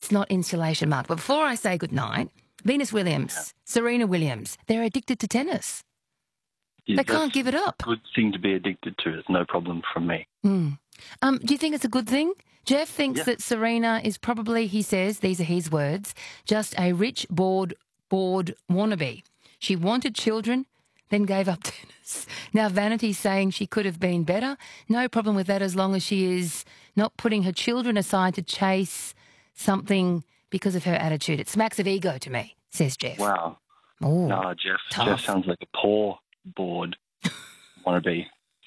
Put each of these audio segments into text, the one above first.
it's not insulation, Mark. But before I say goodnight, Venus Williams, Serena Williams, they're addicted to tennis. Yeah, They can't give it up. Good thing to be addicted to. It's no problem from me. Do you think it's a good thing? Jeff thinks that Serena is probably, he says, these are his words, just a rich, bored wannabe. She wanted children, then gave up tennis. Now Vanity's saying she could have been better. No problem with that as long as she is not putting her children aside to chase something because of her attitude. It smacks of ego to me, says Jeff. Wow. Oh, No, Jeff. tough. Jeff sounds like a poor, bored wannabe.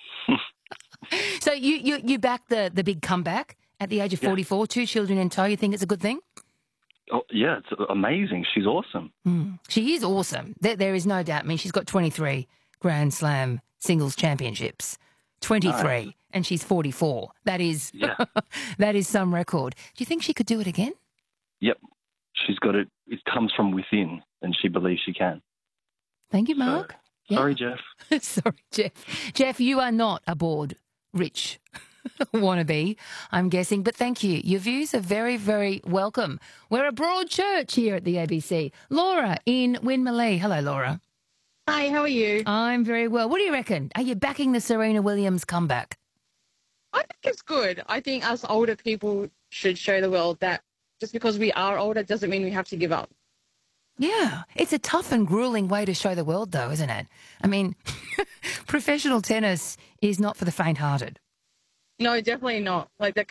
So you back the big comeback at the age of 44, 2 children in tow. You think it's a good thing? Oh, yeah, it's amazing. She's awesome. She is awesome. There is no doubt. I mean, she's got 23 Grand Slam singles championships. 23, and she's 44. That is that is some record. Do you think she could do it again? Yep. She's got it. It comes from within, and she believes she can. Thank you, Mark. Sorry, Jeff. Sorry, Jeff. Jeff, you are not a bored, rich wannabe, I'm guessing. But thank you. Your views are very, very welcome. We're a broad church here at the ABC. Laura in Winmalee. Hello, Laura. Hi, how are you? I'm very well. What do you reckon? Are you backing the Serena Williams comeback? I think it's good. I think us older people should show the world that just because we are older doesn't mean we have to give up. Yeah. It's a tough and grueling way to show the world, though, isn't it? I mean, professional tennis is not for the faint-hearted. No, definitely not.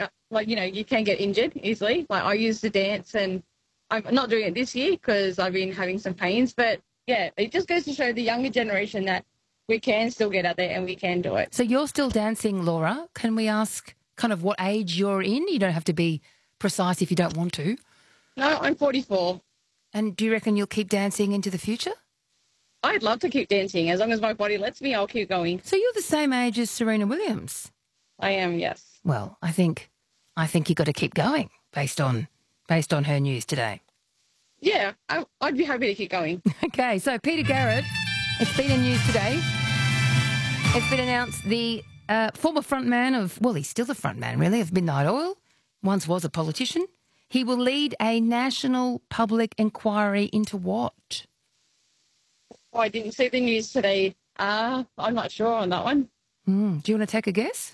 You can get injured easily. Like, I used to dance, and I'm not doing it this year because I've been having some pains. But, yeah, it just goes to show the younger generation that we can still get out there and we can do it. So you're still dancing, Laura. Can we ask kind of what age you're in? You don't have to be precise if you don't want to. No, I'm 44. And do you reckon you'll keep dancing into the future? I'd love to keep dancing. As long as my body lets me, I'll keep going. So you're the same age as Serena Williams? I am, yes. Well, I think you've got to keep going based on her news today. Yeah, I'd be happy to keep going. Okay, so Peter Garrett, it's been in news today. It's been announced the former frontman of, well, he's still the frontman, really, of Midnight Oil, once was a politician. He will lead a national public inquiry into what? Oh, I didn't see the news today. I'm not sure on that one. Do you want to take a guess?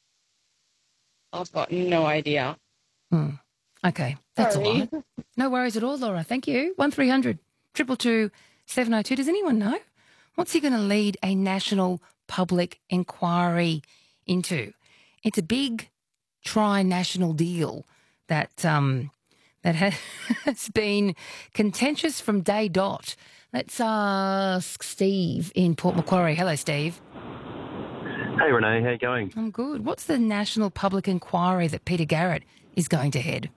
I've got no idea. Okay, that's Sorry. all right. No worries at all, Laura. Thank you. 1300 222 702. Does anyone know? What's he going to lead a national public inquiry into? It's a big tri-national deal that has been contentious from day dot. Let's ask Steve in Port Macquarie. Hello, Steve. Hey, Renee. How you going? I'm good. What's the national public inquiry that Peter Garrett is going to head?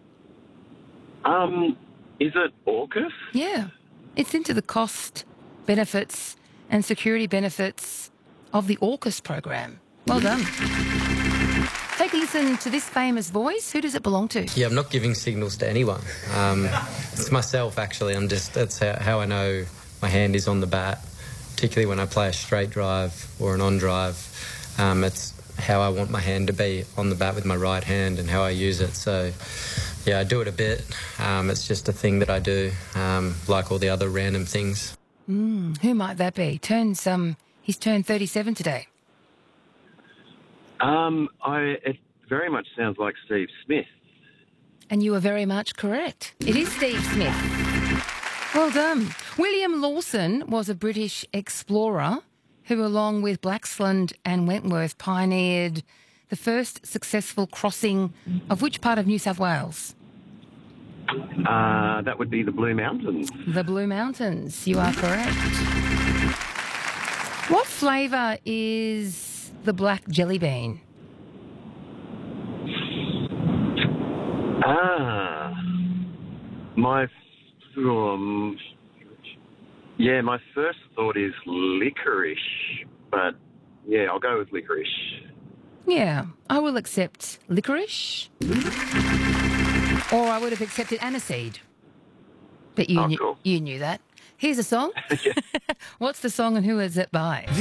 Is it AUKUS? Yeah. It's into the cost, benefits and security benefits of the AUKUS program. Well done. Take a listen to this famous voice. Who does it belong to? Yeah, I'm not giving signals to anyone. It's myself, actually. That's how I know my hand is on the bat, particularly when I play a straight drive or an on drive. It's how I want my hand to be on the bat with my right hand and how I use it. So, yeah, I do it a bit. It's just a thing that I do, like all the other random things. Who might that be? He's turned 37 today. It very much sounds like Steve Smith. And you are very much correct. It is Steve Smith. Well done. William Lawson was a British explorer who, along with Blaxland and Wentworth, pioneered the first successful crossing of which part of New South Wales? That would be the Blue Mountains. The Blue Mountains. You are correct. What flavour is the black jelly bean? My first thought is licorice, but yeah, I'll go with licorice. Yeah, I will accept licorice. Or I would have accepted aniseed. But you knew that. Here's a song. What's the song and who is it by?